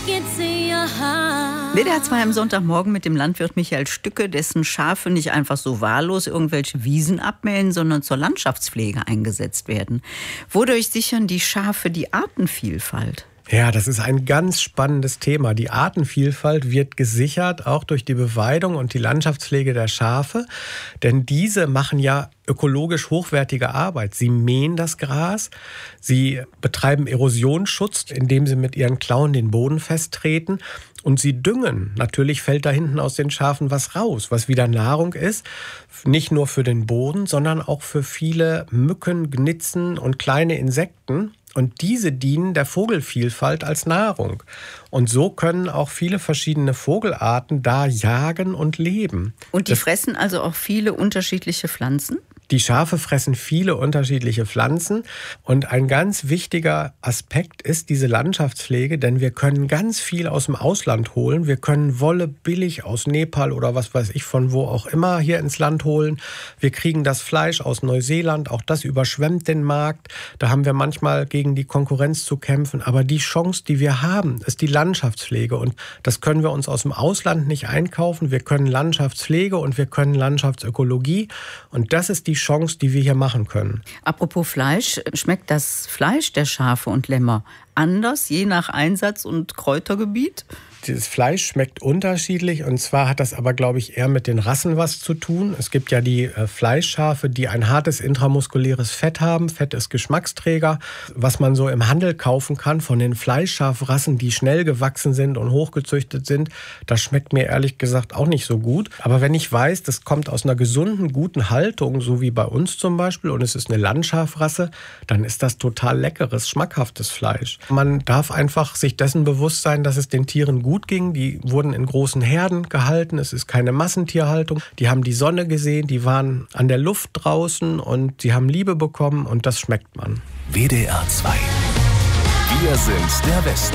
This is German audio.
WDR 2 am Sonntagmorgen mit dem Landwirt Michael Stücke, dessen Schafe nicht einfach so wahllos irgendwelche Wiesen abmähen, sondern zur Landschaftspflege eingesetzt werden. Wodurch sichern die Schafe die Artenvielfalt? Ja, das ist ein ganz spannendes Thema. Die Artenvielfalt wird gesichert, auch durch die Beweidung und die Landschaftspflege der Schafe. Denn diese machen ja ökologisch hochwertige Arbeit. Sie mähen das Gras, sie betreiben Erosionsschutz, indem sie mit ihren Klauen den Boden festtreten. Und sie düngen. Natürlich fällt da hinten aus den Schafen was raus, was wieder Nahrung ist. Nicht nur für den Boden, sondern auch für viele Mücken, Gnitzen und kleine Insekten. Und diese dienen der Vogelvielfalt als Nahrung. Und so können auch viele verschiedene Vogelarten da jagen und leben. Und die fressen also auch viele unterschiedliche Pflanzen? Die Schafe fressen viele unterschiedliche Pflanzen. Und ein ganz wichtiger Aspekt ist diese Landschaftspflege, denn wir können ganz viel aus dem Ausland holen. Wir können Wolle billig aus Nepal oder was weiß ich von wo auch immer hier ins Land holen. Wir kriegen das Fleisch aus Neuseeland, auch das überschwemmt den Markt. Da haben wir manchmal gegen die Konkurrenz zu kämpfen. Aber die Chance, die wir haben, ist die Landschaftspflege. Und das können wir uns aus dem Ausland nicht einkaufen. Wir können Landschaftspflege und wir können Landschaftsökologie. Und das ist die Chance, die wir hier machen können. Apropos Fleisch, schmeckt das Fleisch der Schafe und Lämmer anders, je nach Einsatz und Kräutergebiet? Dieses Fleisch schmeckt unterschiedlich und zwar hat das aber, glaube ich, eher mit den Rassen was zu tun. Es gibt ja die Fleischschafe, die ein hartes intramuskuläres Fett haben. Fett ist Geschmacksträger. Was man so im Handel kaufen kann von den Fleischschafrassen, die schnell gewachsen sind und hochgezüchtet sind, das schmeckt mir ehrlich gesagt auch nicht so gut. Aber wenn ich weiß, das kommt aus einer gesunden, guten Haltung, so wie bei uns zum Beispiel, und es ist eine Landschafrasse, dann ist das total leckeres, schmackhaftes Fleisch. Man darf einfach sich dessen bewusst sein, dass es den Tieren gut ging. Die wurden in großen Herden gehalten. Es ist keine Massentierhaltung. Die haben die Sonne gesehen, die waren an der Luft draußen und sie haben Liebe bekommen und das schmeckt man. WDR 2. Wir sind der Westen.